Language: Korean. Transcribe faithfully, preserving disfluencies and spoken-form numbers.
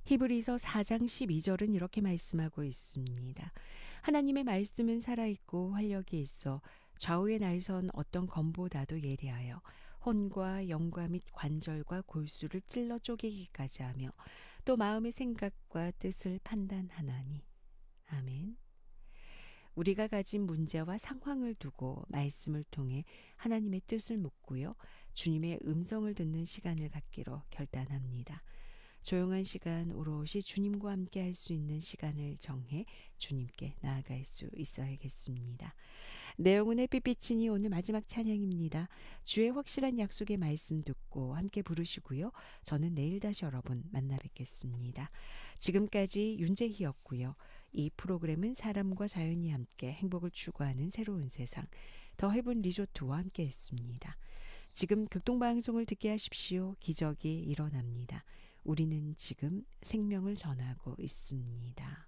히브리서 사 장 십이 절은 이렇게 말씀하고 있습니다. 하나님의 말씀은 살아있고 활력이 있어 좌우에 날선 어떤 검보다도 예리하여 혼과 영과 및 관절과 골수를 찔러 쪼개기까지 하며 또 마음의 생각과 뜻을 판단하나니. 아멘. 우리가 가진 문제와 상황을 두고 말씀을 통해 하나님의 뜻을 묻고요. 주님의 음성을 듣는 시간을 갖기로 결단합니다. 조용한 시간 오롯이 주님과 함께 할 수 있는 시간을 정해 주님께 나아갈 수 있어야겠습니다. 내용은 햇빛비치니 오늘 마지막 찬양입니다. 주의 확실한 약속의 말씀 듣고 함께 부르시고요. 저는 내일 다시 여러분 만나 뵙겠습니다. 지금까지 윤재희였고요. 이 프로그램은 사람과 자연이 함께 행복을 추구하는 새로운 세상 더 헤븐 리조트와 함께 했습니다. 지금 극동방송을 듣게 하십시오. 기적이 일어납니다. 우리는 지금 생명을 전하고 있습니다.